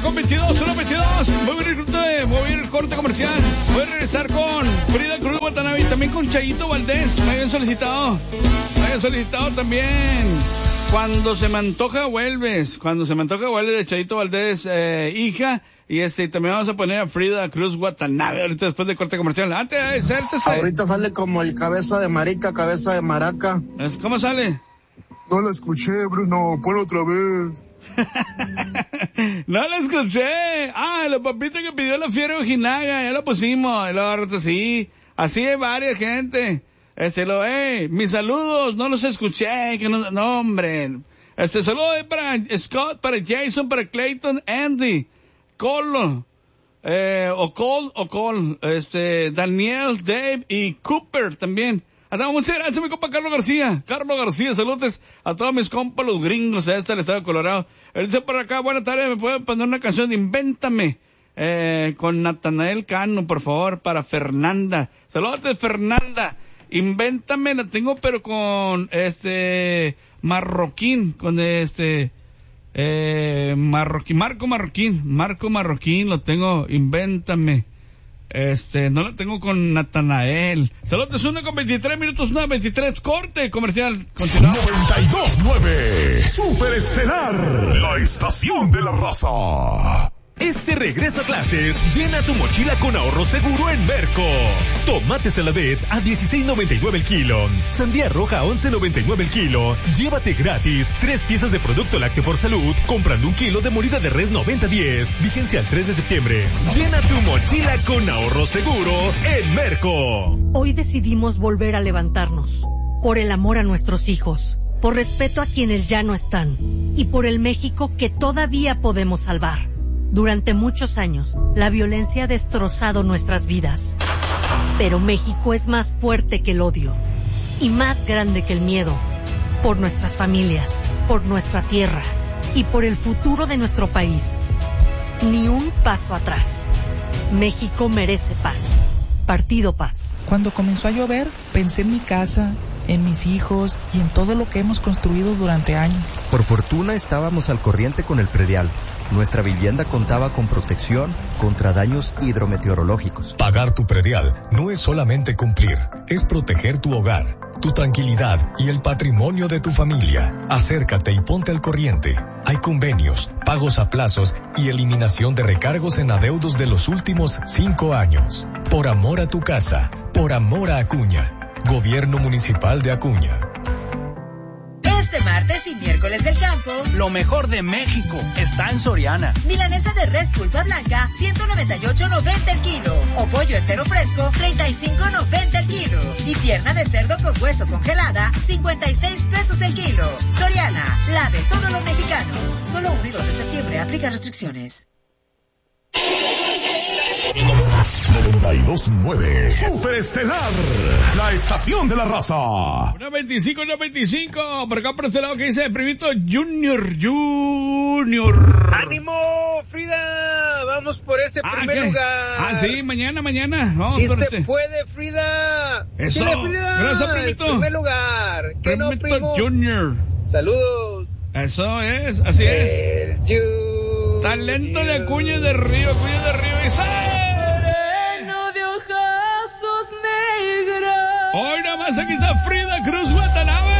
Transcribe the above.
1:22. Voy a ir al corte comercial. Voy a regresar con Frida Cruz Watanabe y también con Chayito Valdés. Me habían solicitado también. Cuando se me antoja vuelves de Chayito Valdés, hija. Y también vamos a poner a Frida Cruz Watanabe ahorita después de corte comercial. Ahorita sale como el cabeza de marica, cabeza de maraca. ¿Cómo sale? No lo escuché, Bruno, ponlo otra vez. No lo escuché. La papita que pidió la Fiera Ojinaga, ya lo pusimos. Y luego, sí, así hay varias gente. Mis saludos, no los escuché, que no, hombre. Saludo para Scott, para Jason, para Clayton, Andy, Cole, Daniel, Dave y Cooper también. Muchas gracias, mi compa Carlos García, saludos a todos mis compas, los gringos del estado de Colorado. Él dice por acá, buenas tardes, ¿me pueden poner una canción de Invéntame? Con Natanael Cano, por favor, para Fernanda. Saludos, Fernanda. Invéntame, la tengo, pero con Marroquín, con Marco Marroquín, lo tengo, Invéntame. No lo tengo con Natanael. Saludos, 1:23 minutos, 1:23, corte comercial. Continuamos. 92.9 Superestelar, la estación de la raza. Este regreso a clases, llena tu mochila con ahorro seguro en Merco. Tomate Saladet a $16.99 el kilo. Sandía roja a $11.99 el kilo. Llévate gratis 3 piezas de producto lácteo por salud comprando 1 kilo de molida de res 90-10. Vigencia el 3 de septiembre. Llena tu mochila con ahorro seguro en Merco. Hoy decidimos volver a levantarnos. Por el amor a nuestros hijos. Por respeto a quienes ya no están. Y por el México que todavía podemos salvar. Durante muchos años, la violencia ha destrozado nuestras vidas. Pero México es más fuerte que el odio y más grande que el miedo. Por nuestras familias, por nuestra tierra y por el futuro de nuestro país. Ni un paso atrás. México merece paz. Partido Paz. Cuando comenzó a llover, pensé en mi casa, en mis hijos y en todo lo que hemos construido durante años. Por fortuna estábamos al corriente con el predial. Nuestra vivienda contaba con protección contra daños hidrometeorológicos. Pagar tu predial no es solamente cumplir, es proteger tu hogar, tu tranquilidad y el patrimonio de tu familia. Acércate y ponte al corriente. Hay convenios, pagos a plazos y eliminación de recargos en adeudos de los últimos 5 años. Por amor a tu casa, por amor a Acuña. Gobierno Municipal de Acuña. Este martes y miércoles del campo, lo mejor de México está en Soriana. Milanesa de res pulpa blanca, $198.90 el kilo. O pollo entero fresco, $35.90 el kilo. Y pierna de cerdo con hueso congelada, $56 el kilo. Soriana, la de todos los mexicanos. Solo 1 y 2 de septiembre, aplica restricciones. 92.9 Superestelar, la estación de la raza. 1:25. Por acá por este lado que dice primito Junior. ¡Ánimo, Frida! Vamos por ese primer lugar. Sí, mañana. Vamos sí por se puede, Frida. Eso. Dile, Frida. Gracias, primito. El primer lugar. ¿Qué no, primo? Junior. Saludos. Eso es, así es. Talento de Acuña de Río y sereno de ojazos negros. Hoy nada más aquí está Frida Cruz Watanabe.